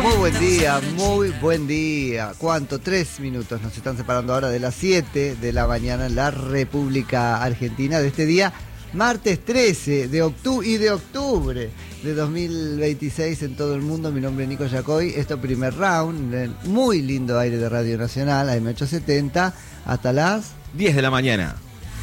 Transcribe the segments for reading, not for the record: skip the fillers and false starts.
Muy buen día. ¿Cuánto? 3 minutos nos están separando ahora de las 7 de la mañana en la República Argentina de este día, martes 13 de octubre de 2026 en todo el mundo. Mi nombre es Nico Yacoy. Esto primer round, en el muy lindo aire de Radio Nacional, AM870, hasta las 10 de la mañana.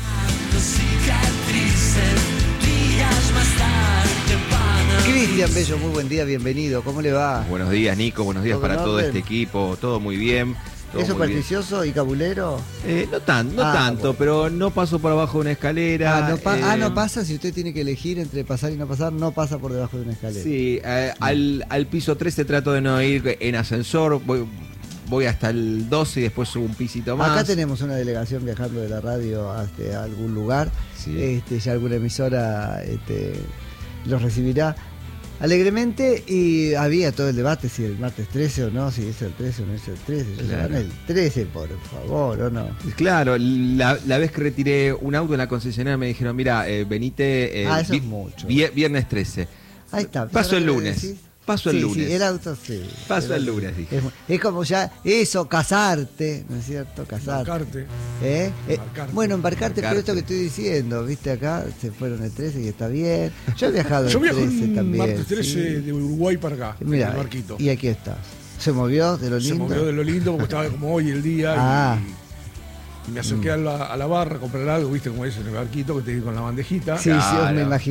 Cristian Bello, muy buen día, bienvenido. ¿Cómo le va? Buenos días, Nico. Buenos días para todo este equipo. Todo muy bien. ¿Es supersticioso y cabulero? No tanto, bueno. Pero no paso por abajo de una escalera. No pasa. Si usted tiene que elegir entre pasar y no pasar, no pasa por debajo de una escalera. Sí, al piso 13 trato de no ir en ascensor. Voy hasta el 12 y después subo un pisito más. Acá tenemos una delegación viajando de la radio hasta algún lugar. Sí. Ya alguna emisora los recibirá alegremente, y había todo el debate si el martes 13 o no, si es el 13 o no es el 13. Claro. El 13, por favor, ¿o no? Claro, la vez que retiré un auto en la concesionaria me dijeron, mira, venite eso es mucho. Viernes 13. Ahí está. Paso el lunes. Paso el lunes. Sí, el auto sí. Paso el lunes, dije. Es como ya eso, casarte, ¿no es cierto? Casarte. Embarcarte. Bueno, embarcarte, pero esto que estoy diciendo, viste, acá se fueron el 13 y está bien. Yo he viajado el 13 también. Martes 13 ¿sí? De Uruguay para acá, mira, el barquito. Y aquí estás. ¿Se movió de lo lindo? Se movió de lo lindo porque estaba como hoy el día y me acerqué a la barra a comprar algo, viste como es en el barquito que te con la bandejita. Sí, claro. Sí, me imagino.